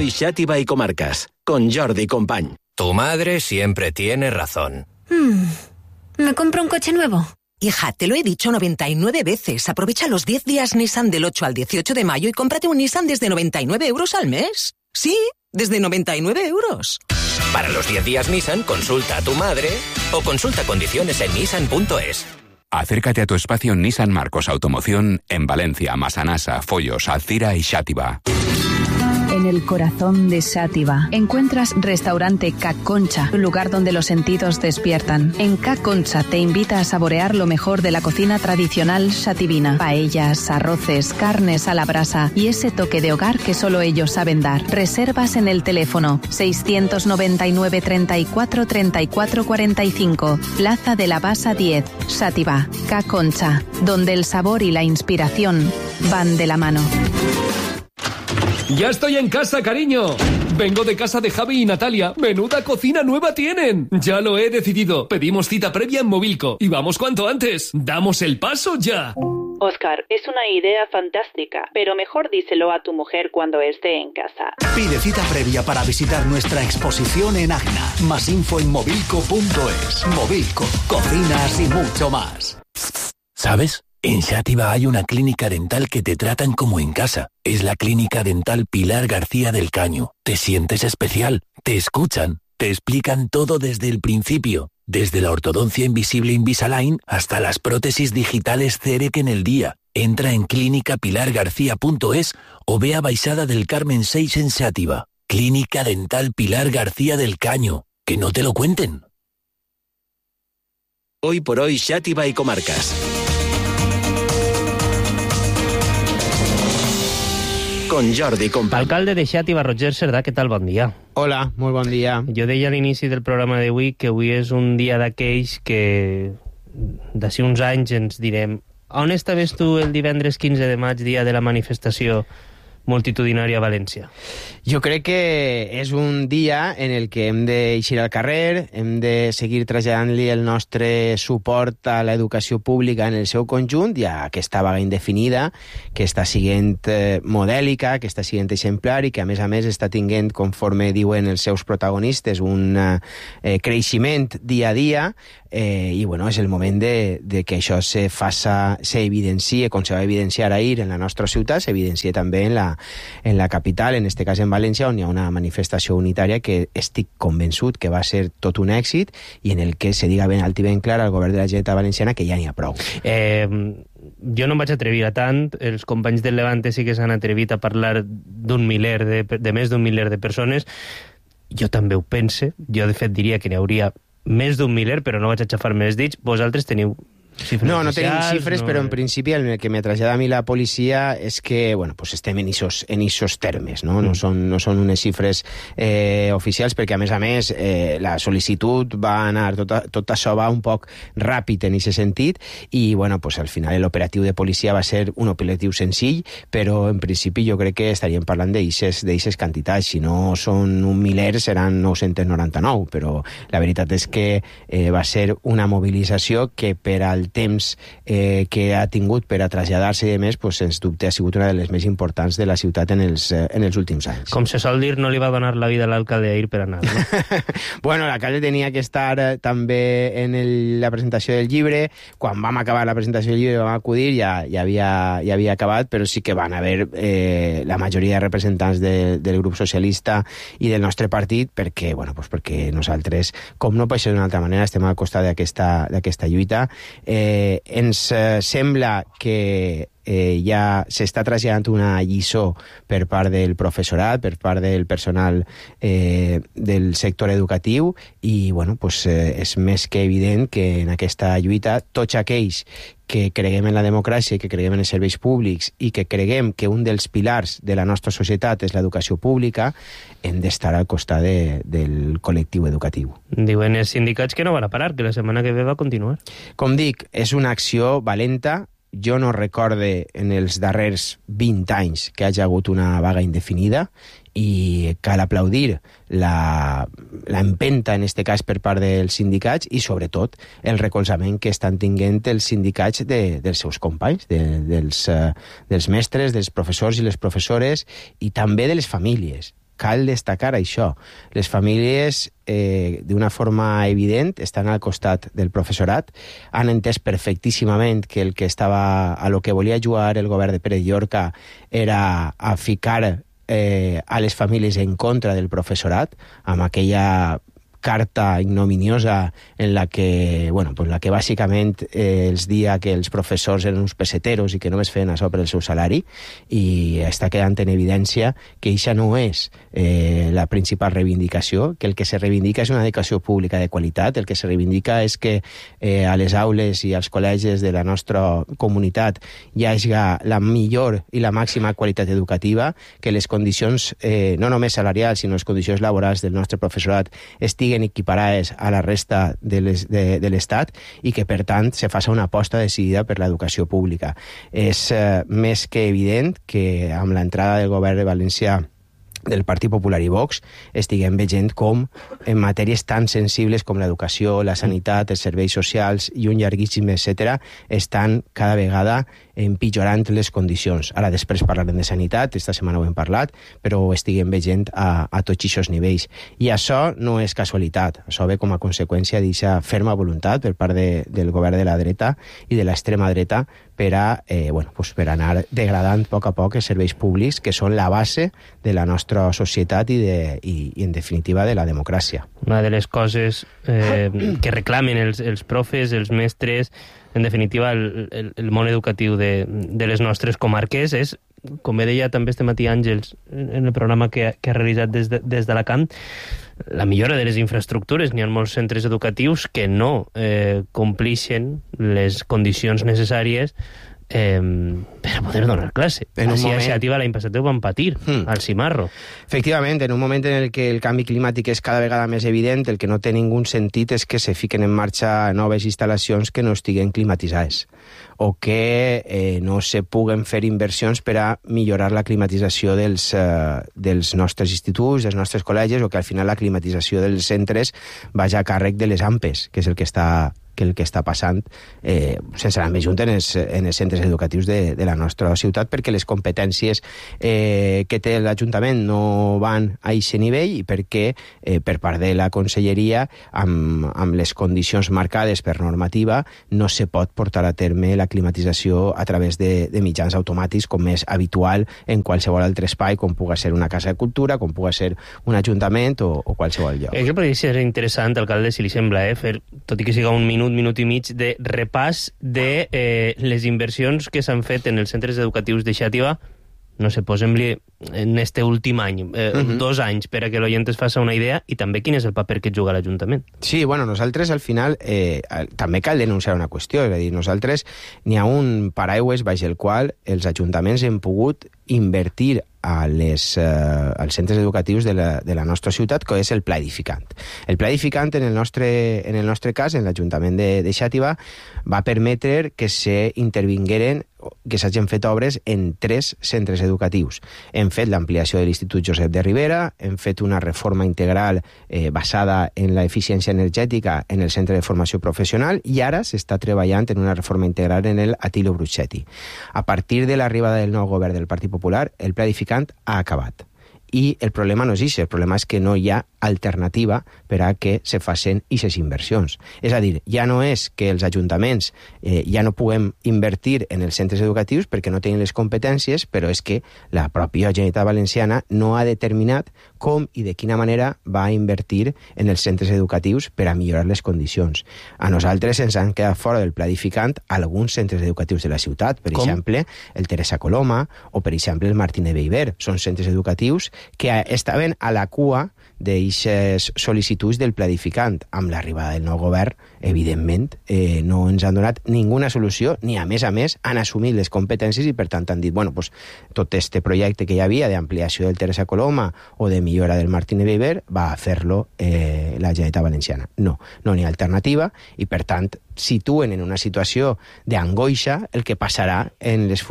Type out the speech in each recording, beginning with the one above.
hoy Xàtiva y Comarcas, con Jordi Company. Tu madre siempre tiene razón. ¿Me compro un coche nuevo? Hija, te lo he dicho 99 veces. Aprovecha los 10 días Nissan del 8 al 18 de mayo y cómprate un Nissan desde 99 euros al mes. Sí, desde 99 euros. Para los 10 días Nissan, consulta a tu madre o consulta condiciones en nissan.es. Acércate a tu espacio Nissan Marcos Automoción en Valencia, Massanassa, Follos, Alcira y Xàtiva. En el corazón de Xàtiva encuentras Restaurante Ca Concha, un lugar donde los sentidos despiertan. En Ca Concha te invita a saborear lo mejor de la cocina tradicional xativina. Paellas, arroces, carnes a la brasa y ese toque de hogar que solo ellos saben dar. Reservas en el teléfono 699 34 34 45, Plaza de la Basa 10, Xàtiva. Ca Concha, donde el sabor y la inspiración van de la mano. ¡Ya estoy en casa, cariño! Vengo de casa de Javi y Natalia. ¡Menuda cocina nueva tienen! Ya lo he decidido. Pedimos cita previa en Movilco. Y vamos cuanto antes. ¡Damos el paso ya! Oscar, es una idea fantástica, pero mejor díselo a tu mujer cuando esté en casa. Pide cita previa para visitar nuestra exposición en Agna. Más info en movilco.es. Movilco, cocinas y mucho más. ¿Sabes? En Xàtiva hay una clínica dental que te tratan como en casa. Es la Clínica Dental Pilar García del Caño. Te sientes especial, te escuchan, te explican todo desde el principio. Desde la ortodoncia invisible Invisalign hasta las prótesis digitales CEREC en el día. Entra en clínicapilargarcía.es o ve a Baixada del Carmen 6 en Xàtiva. Clínica Dental Pilar García del Caño. Que no te lo cuenten. Hoy por hoy Xàtiva y Comarcas. Con Jordi Company. Alcalde de Xàtiva, Roger Cerdà, què tal? Bon dia. Hola, molt bon dia. Jo deia a l'inici del programa d'avui que avui és un dia d'aquells que d'ací uns anys ens direm on estaves tu el divendres 15 de maig, dia de la manifestació multitudinària a València? Jo crec que és un dia en el que hem d'eixir al carrer, hem de seguir traslladant-li el nostre suport a l'educació pública en el seu conjunt i a aquesta vaga indefinida que està sent modèlica, que està sent exemplar i que a més està tinguent, conforme diuen els seus protagonistes, un creixement dia a dia i bueno, és el moment de que això s'evidencie com se va evidenciar ahir en la nostra ciutat, s'evidencia també en la capital, en este cas en València, on hi ha una manifestació unitària que estic convençut que va ser tot un èxit i en el que se diga ben alt i ben clar al govern de la Generalitat Valenciana que ja n'hi ha prou. Jo no em vaig atrevir a tant, els companys del Levante sí que s'han atrevit a parlar d'un miler, de més d'un miler de persones. Jo també ho pense, jo de fet diria que n'hi hauria més d'un miler, però no vaig aixafar-me els dits. Vosaltres teniu xifres no oficials? Tenim xifres, però en principi el que me trasllada a mi la policia és que bueno, pues estem en isos termes, no? No són unes xifres oficials, perquè a més la sol·licitud va anar, tot això va un poc ràpid en aquest sentit, i bueno, pues al final l'operatiu de policia va ser un operatiu senzill, però en principi jo crec que estaríem parlant d'eixes quantitats. Si no són un miler seran 999, però la veritat és que va ser una mobilització que per al temps que ha tingut per a traslladar-se i de més, pues, sens dubte ha sigut una de les més importants de la ciutat en els últims anys. Com se sol dir, no li va donar la vida a l'alcalde ahir per anar, no? Bueno, l'alcalde tenia que estar també en la presentació del llibre. Quan vam acabar la presentació del llibre vam acudir, ja havia acabat, però sí que van haver la majoria de representants del grup socialista i del nostre partit, perquè nosaltres, com no pot ser d'una altra manera, estem al costat d'aquesta lluita. Ens sembla que ja s'està traslladant una lliçó per part del professorat, per part del personal del sector educatiu i bueno, pues, és més que evident que en aquesta lluita tots aquells que creguem en la democràcia i que creguem en els serveis públics i que creguem que un dels pilars de la nostra societat és l'educació pública, hem d'estar al costat del col·lectiu educatiu. Diuen els sindicats que no van a parar, que la setmana que ve va continuar. Com dic, és una acció valenta. Jo no recorde en els darrers 20 anys que hagi hagut una vaga indefinida i cal aplaudir l'empenta, en este cas, per part dels sindicats i, sobretot, el recolzament que estan tinguent els sindicats dels seus companys, dels mestres, dels professors i les professores i també de les famílies. cal destacar això. Les famílies, d'una forma evident, estan al costat del professorat, han entès perfectíssimament que el que estava, a lo que volia jugar el govern de Pérez Llorca era a ficar a les famílies en contra del professorat, amb aquella carta ignominiosa en la que, bueno, pues la que bàsicament els dia que els professors eren uns peseteros i que només feien això per el seu salari, i està quedant en evidència que això no és la principal reivindicació, que el que se reivindica és una educació pública de qualitat, el que se reivindica és que a les aules i als col·legis de la nostra comunitat hi hagi la millor i la màxima qualitat educativa, que les condicions, no només salarials, sinó les condicions laborals del nostre professorat estiguen equiparades a la resta de l'Estat i que, per tant, se faci una aposta decidida per l'educació pública. És més que evident que amb l'entrada del govern de València del Partit Popular i Vox estiguem veient com en matèries tan sensibles com l'educació, la sanitat, els serveis socials i un llarguíssim etcètera estan cada vegada empitjorant les condicions. Ara després parlarem de sanitat, esta setmana ho hem parlat, però ho estiguem veient a tots aquests nivells. I això no és casualitat, això ve com a conseqüència d'aquesta ferma voluntat per part del govern de la dreta i de l'extrema dreta per per anar degradant a poc els serveis públics, que són la base de la nostra societat i en definitiva, de la democràcia. Una de les coses que reclamen els profes, els mestres, en definitiva, el món educatiu de les nostres comarques és, com bé deia també este matí Àngels en el programa que ha realitzat des de l'Alacant, la millora de les infraestructures. N'hi ha molts centres educatius que no complixen les condicions necessàries per a poder donar classe. Així a Xàtiva l'any passat ho van patir, al Cimarro. Efectivament, en un moment en el que el canvi climàtic és cada vegada més evident, el que no té ningú sentit és que se fiquen en marxa noves instal·lacions que no estiguen climatitzades o que no se puguen fer inversions per a millorar la climatització dels nostres instituts, dels nostres col·legis, o que al final la climatització dels centres vagi a càrrec de les AMPEs, que és el que està passant, sense anar més junt, en els centres educatius de la nostra ciutat, perquè les competències que té l'Ajuntament no van a aquest nivell i perquè per part de la Conselleria, amb les condicions marcades per normativa, no se pot portar a terme la climatització a través de mitjans automàtics, com és habitual en qualsevol altre espai, com pugui ser una casa de cultura, com pugui ser un ajuntament o qualsevol lloc. Això podria ser interessant, alcalde, si li sembla, fer, tot i que siga un minut i mig, de repàs de les inversions que s'han fet en els centres educatius de Xàtiva, no sé, posem-li en este últim any, 2 anys, per a que l'oient es faci una idea, i també quin és el paper que juga l'Ajuntament. Sí, bueno, nosaltres al final també cal denunciar una qüestió, és a dir, nosaltres n'hi ha un paraigües baix el qual els ajuntaments hem pogut invertir als centres educatius de la nostra ciutat, que és el pla edificant. El pla edificant, en el nostre cas, en l'Ajuntament de Xàtiva, va permetre que s'intervingueren, que s'hagin fet obres en 3 centres educatius. Hem fet l'ampliació de l'Institut Josep de Ribera, hem fet una reforma integral basada en l'eficiència energètica en el centre de formació professional i ara s'està treballant en una reforma integral en el Atilio Bruchetti. A partir de l'arribada del nou govern del Partit Popular, el pla edificant ha acabat. I el problema no és això, el problema és que no hi ha alternativa per a que se facin aquestes inversions. És a dir, ja no és que els ajuntaments ja no puguem invertir en els centres educatius perquè no tenen les competències, però és que la pròpia Generalitat Valenciana no ha determinat com i de quina manera va invertir en els centres educatius per a millorar les condicions. A nosaltres ens han quedat fora del pla edificant alguns centres educatius de la ciutat, per exemple, el Teresa Coloma o, per exemple, el Martínez Beiber. Són centres educatius que estaven a la cua d'aquestes sol·licituds del pla edificant. Amb l'arribada del nou govern, evidentment, no ens han donat ninguna solució, ni a més han assumit les competències i per tant han dit, bueno, pues, tot este projecte que hi havia d'ampliació del Teresa Coloma o de millora del Martínez Beiber va a fer-lo la Generalitat Valenciana. No n'hi ha alternativa i per tant situen en una situació d'angoixa el que passarà en els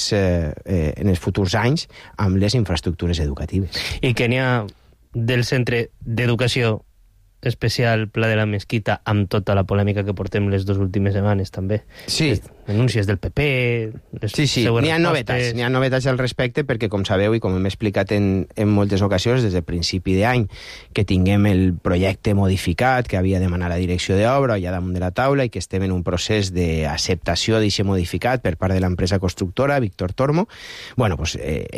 futurs anys amb les infraestructures educatives. I que n'hi ha del centre d'educació especial Pla de la Mesquita amb tota la polèmica que portem les 2 últimes setmanes, també. Sí. Denúncies del PP... Sí, n'hi ha novetats al respecte, perquè, com sabeu, i com hem explicat en moltes ocasions, des del principi d'any, que tinguem el projecte modificat, que havia demanat la direcció d'obra, ja damunt de la taula, i que estem en un procés d'acceptació d'aquest modificat per part de l'empresa constructora, Víctor Tormo. Bueno, doncs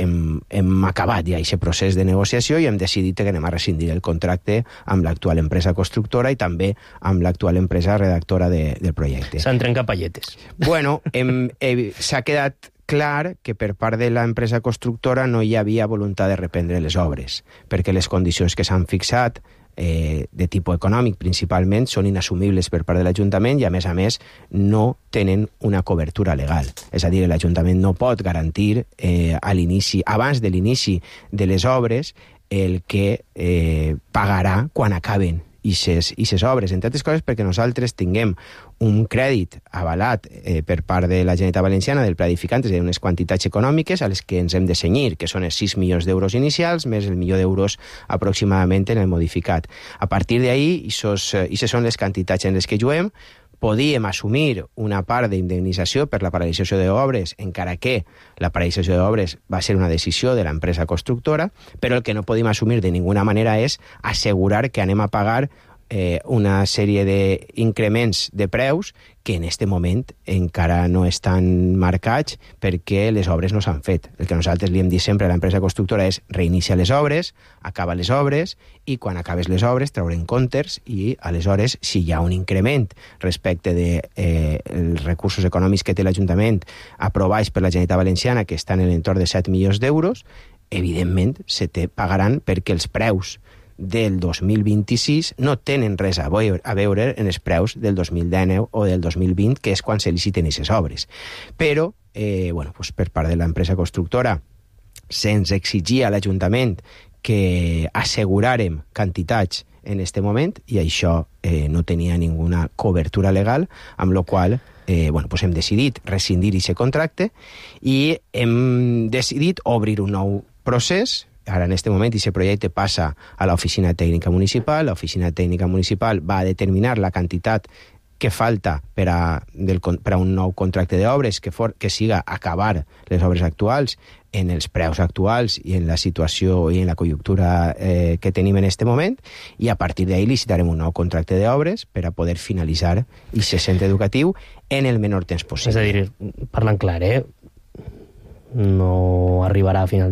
hem acabat ja aquest procés de negociació i hem decidit que anem a rescindir el contracte amb l'actual empresa constructora i també amb l'actual empresa redactora del projecte. S'han trencat palletes. Bueno, s'ha quedat clar que per part de l'empresa constructora no hi havia voluntat de reprendre les obres, perquè les condicions que s'han fixat de tipus econòmic principalment són inassumibles per part de l'Ajuntament i a més no tenen una cobertura legal. És a dir, l'Ajuntament no pot garantir abans de l'inici de les obres el que pagarà quan acaben aquestes obres, entre altres coses perquè nosaltres tinguem un crèdit avalat per part de la Generalitat Valenciana del Pla Edificantes d'unes quantitats econòmiques a les que ens hem de cenyir, que són els 6 milions d'euros inicials més el milió d'euros aproximadament en el modificat. A partir d'ahí, aquestes són les quantitats en les que juguem. Podíem assumir una part d'indemnització per la paralització d'obres, encara que la paralització d'obres va ser una decisió de l'empresa constructora, però el que no podíem assumir de ninguna manera és assegurar que anem a pagar una sèrie d'increments de preus que en aquest moment encara no estan marcats perquè les obres no s'han fet. El que nosaltres li hem dit sempre a l'empresa constructora és reinicia les obres, acaba les obres i quan acabes les obres traurem comptes i aleshores si hi ha un increment respecte dels recursos econòmics que té l'Ajuntament aprovats per la Generalitat Valenciana que estan en l'entorn de 7 milions d'euros, evidentment se te pagaran perquè els preus del 2026 no tenen res a veure en els preus del 2019 o del 2020, que és quan se liciten aquestes obres. Però, per part de l'empresa constructora, se'ns exigia a l'Ajuntament que asseguràrem quantitats en aquest moment i això no tenia ninguna cobertura legal, amb la qual hem decidit rescindir aquest contracte i hem decidit obrir un nou procés. Ara, en aquest moment, aquest projecte passa a l'Oficina Tècnica Municipal. L'Oficina Tècnica Municipal va a determinar la quantitat que falta per a un nou contracte d'obres que siga acabar les obres actuals en els preus actuals i en la situació i en la conjuntura que tenim en aquest moment, i a partir d'ahir licitarem un nou contracte d'obres per a poder finalitzar aquest centre educatiu en el menor temps possible. És a dir, parlant clar, no arribarà a final